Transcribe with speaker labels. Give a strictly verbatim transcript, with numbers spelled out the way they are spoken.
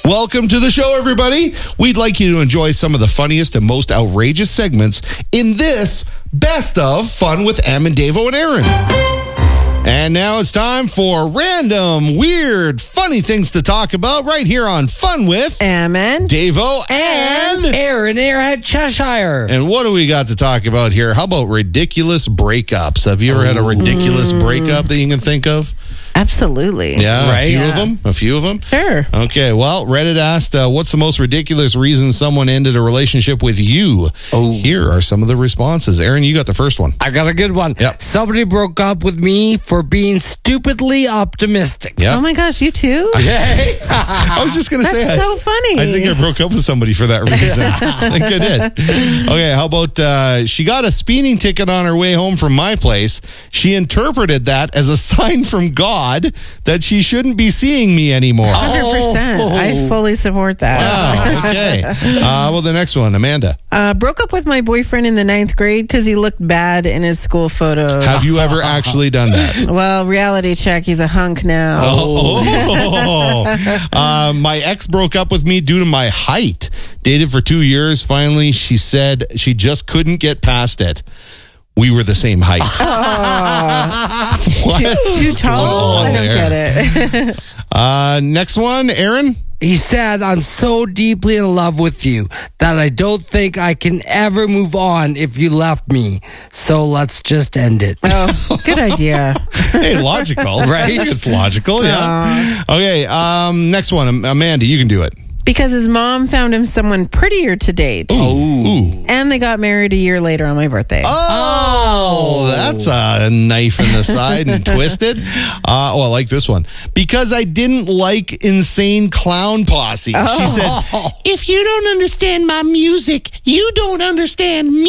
Speaker 1: Welcome to the show, everybody. We'd like you to enjoy some of the funniest and most outrageous segments in this Best of Fun with Em and Davo and Aaron. And now it's time for random, weird, funny things to talk about right here on Fun with
Speaker 2: Em and
Speaker 1: Davo and
Speaker 3: Aaron Airhead Cheshire.
Speaker 1: And what do we got to talk about here? How about ridiculous breakups? Have you ever had a ridiculous breakup that you can think of?
Speaker 2: Absolutely.
Speaker 1: Yeah,
Speaker 3: Right?
Speaker 1: a few
Speaker 2: Yeah.
Speaker 1: of them. A few of them.
Speaker 2: Sure.
Speaker 1: Okay, well, Reddit asked, uh, what's the most ridiculous reason someone ended a relationship with you?
Speaker 3: Oh.
Speaker 1: Here are some of the responses. Aaron, you got the first one.
Speaker 3: I got a good one.
Speaker 1: Yep.
Speaker 3: Somebody broke up with me for being stupidly optimistic.
Speaker 1: Yeah.
Speaker 2: Oh my gosh, you too?
Speaker 1: I was just going to
Speaker 2: That's
Speaker 1: say,
Speaker 2: so
Speaker 1: I,
Speaker 2: funny.
Speaker 1: I think I broke up with somebody for that reason. I think I did. Okay, how about uh, she got a speeding ticket on her way home from my place. She interpreted that as a sign from God that she shouldn't be seeing me anymore.
Speaker 2: one hundred percent.
Speaker 3: Oh.
Speaker 2: I fully support that.
Speaker 1: Wow, okay. Uh, well, the next one, Amanda.
Speaker 2: Uh, broke up with my boyfriend in the ninth grade because he looked bad in his school photos.
Speaker 1: Have you ever actually done that?
Speaker 2: Well, reality check, he's a hunk now.
Speaker 1: Oh. Uh, my ex broke up with me due to my height. Dated for two years. Finally, she said she just couldn't get past it. We were the same height. What
Speaker 2: Too, too
Speaker 1: is going
Speaker 2: tall?
Speaker 1: on
Speaker 2: I don't
Speaker 1: there?
Speaker 2: get it.
Speaker 1: Uh, next one, Aaron.
Speaker 3: He said, I'm so deeply in love with you that I don't think I can ever move on if you left me. So let's just end it.
Speaker 2: Oh, good idea.
Speaker 1: Hey, logical.
Speaker 3: Right?
Speaker 1: I think it's logical, yeah. Okay, um, next one, Am- Amanda, you can do it.
Speaker 2: Because his mom found him someone prettier to date.
Speaker 1: Ooh.
Speaker 2: And they got married a year later on my birthday.
Speaker 1: Oh, that's a knife in the side and twisted. Uh, oh, I like this one. Because I didn't like Insane Clown Posse. She said, if you don't understand my music, you don't understand me.